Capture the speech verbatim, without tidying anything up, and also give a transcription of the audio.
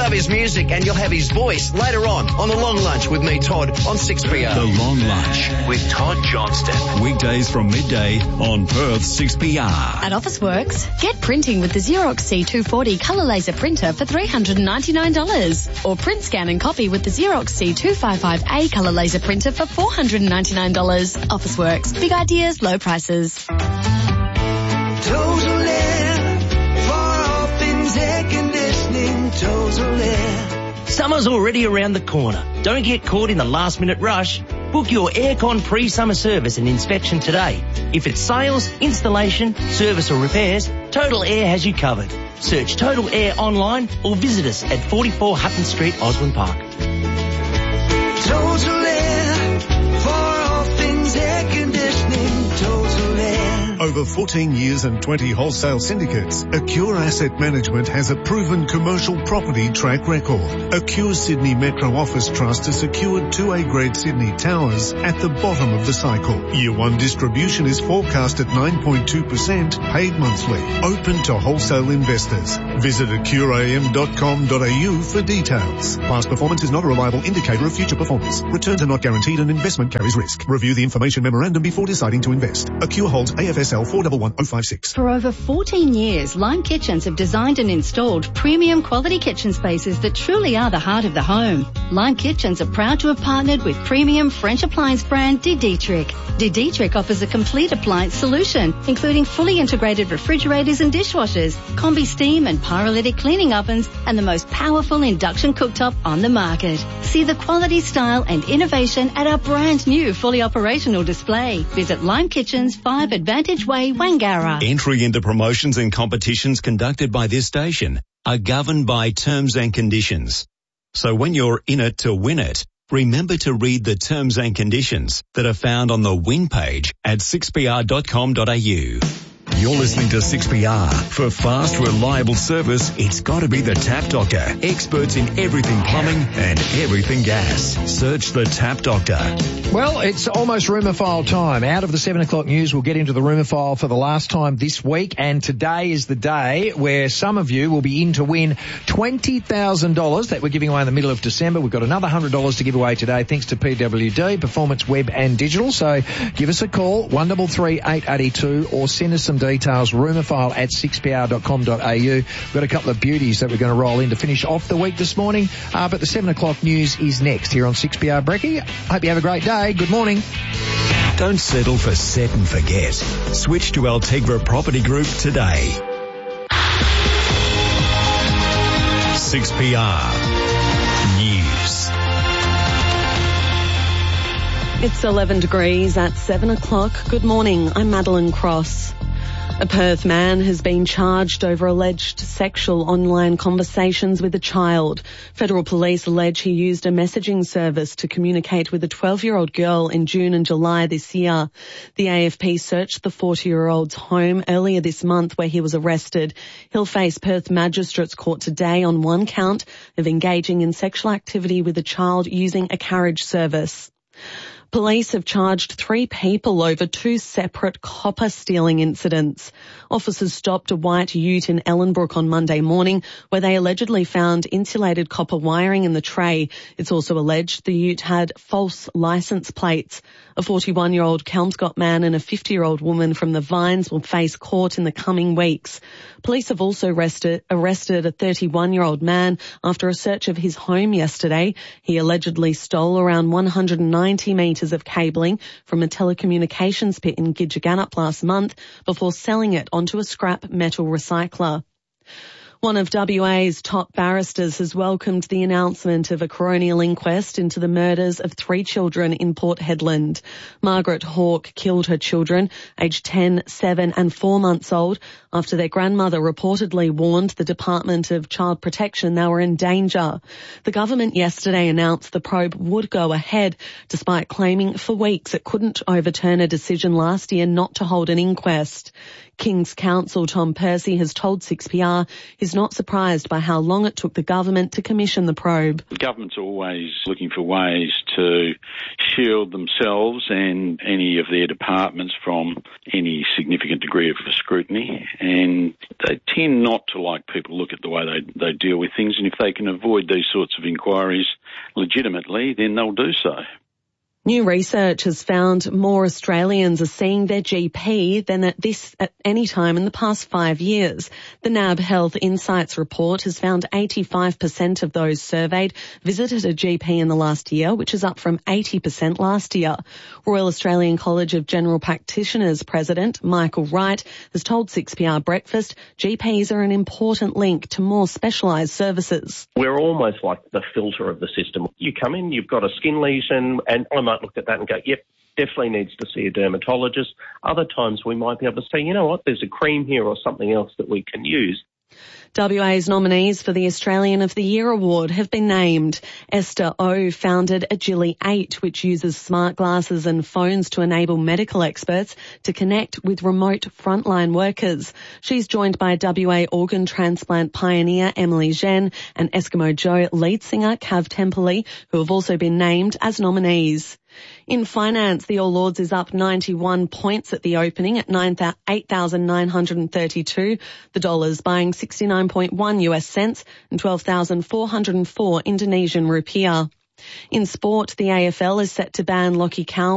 love his music and you'll have his voice later on on The Long Lunch with me, Todd, on six P R. The Long Lunch with Todd Johnston. Weekdays from midday on Perth six P R. At Officeworks, get printing with the Xerox C two forty colour laser printer for three hundred ninety-nine dollars. Or print, scan and copy with the Xerox C two fifty-five A colour laser printer for four hundred ninety-nine dollars. Officeworks. Big ideas, low prices. Total Air, for all things air conditioning, Total Air. Summer's already around the corner. Don't get caught in the last minute rush. Book your aircon pre-summer service and inspection today. If it's sales, installation, service or repairs, Total Air has you covered. Search Total Air online or visit us at forty-four Hutton Street, Osborne Park. Total Air, for all things air conditioning, Total Air. Over fourteen years and twenty wholesale syndicates, Acure Asset Management has a proven commercial property track record. Acure Sydney Metro Office Trust has secured two A-grade Sydney towers at the bottom of the cycle. Year one distribution is forecast at nine point two percent, paid monthly. Open to wholesale investors. Visit acure a m dot com dot a u for details. Past performance is not a reliable indicator of future performance. Returns are not guaranteed and investment carries risk. Review the information memorandum before deciding to invest. Acure holds A F S L four one one oh five six. For over fourteen years, Lime Kitchens have designed and installed premium quality kitchen spaces that truly are the heart of the home. Lime Kitchens are proud to have partnered with premium French appliance brand De Dietrich. De Dietrich offers a complete appliance solution, including fully integrated refrigerators and dishwashers, combi steam and pyrolytic cleaning ovens, and the most powerful induction cooktop on the market. See the quality, style and innovation at our brand new fully operational display. Visit Lime Kitchens, five Advantage Way, Wangara. Entry into promotions and competitions conducted by this station are governed by terms and conditions. So when you're in it to win it, remember to read the terms and conditions that are found on the win page at six p r dot com dot a u. You're listening to six P R. For fast, reliable service, it's got to be the Tap Doctor. Experts in everything plumbing and everything gas. Search the Tap Doctor. Well, it's almost rumour file time. Out of the seven o'clock news, we'll get into the rumour file for the last time this week. And today is the day where some of you will be in to win twenty thousand dollars that we're giving away in the middle of December. We've got another one hundred dollars to give away today thanks to P W D, Performance Web and Digital. So give us a call, one three three, eight eight two, or send us some details, rumourfile at six p r dot com dot a u. We've got a couple of beauties that we're going to roll in to finish off the week this morning. Uh, but the seven o'clock news is next here on six P R. Brecky, hope you have a great day. Good morning. Don't settle for set and forget. Switch to Altegra Property Group today. six P R News. It's eleven degrees at seven o'clock. Good morning. I'm Madeline Cross. A Perth man has been charged over alleged sexual online conversations with a child. Federal police allege he used a messaging service to communicate with a twelve-year-old girl in June and July this year. The A F P searched the forty-year-old's home earlier this month where he was arrested. He'll face Perth Magistrates Court today on one count of engaging in sexual activity with a child using a carriage service. Police have charged three people over two separate copper stealing incidents. Officers stopped a white ute in Ellenbrook on Monday morning where they allegedly found insulated copper wiring in the tray. It's also alleged the ute had false licence plates. A forty-one-year-old Kelmscott man and a fifty-year-old woman from the Vines will face court in the coming weeks. Police have also arrested, arrested a thirty-one-year-old man after a search of his home yesterday. He allegedly stole around one hundred ninety metres of cabling from a telecommunications pit in Gidgegannup last month before selling it onto a scrap metal recycler. One of W A's top barristers has welcomed the announcement of a coronial inquest into the murders of three children in Port Hedland. Margaret Hawke killed her children, aged ten, seven and four months old, after their grandmother reportedly warned the Department of Child Protection they were in danger. The government yesterday announced the probe would go ahead, despite claiming for weeks it couldn't overturn a decision last year not to hold an inquest. King's Counsel Tom Percy has told six P R he's not surprised by how long it took the government to commission the probe. The government's always looking for ways to shield themselves and any of their departments from any significant degree of scrutiny, and they tend not to like people look at the way they, they deal with things, and if they can avoid these sorts of inquiries legitimately, then they'll do so. New research has found more Australians are seeing their G P than at this at any time in the past five years. The N A B Health Insights report has found eighty-five percent of those surveyed visited a G P in the last year, which is up from eighty percent last year. Royal Australian College of General Practitioners President Michael Wright has told six P R Breakfast G Ps are an important link to more specialised services. We're almost like the filter of the system. You come in, you've got a skin lesion, and I might look at that and go, yep, definitely needs to see a dermatologist. Other times we might be able to say, you know what, there's a cream here or something else that we can use. W A's nominees for the Australian of the Year award have been named. Esther O founded Agili eight, which uses smart glasses and phones to enable medical experts to connect with remote frontline workers. She's joined by W A organ transplant pioneer Emily Zhen and Eskimo Joe lead singer Cav Temperley, who have also been named as nominees. In finance, the All Ords is up ninety-one points at the opening at eight thousand nine hundred thirty-two. The dollar's buying sixty-nine point one U S cents and twelve thousand four hundred four Indonesian rupiah. In sport, the A F L is set to ban Lockie Cowell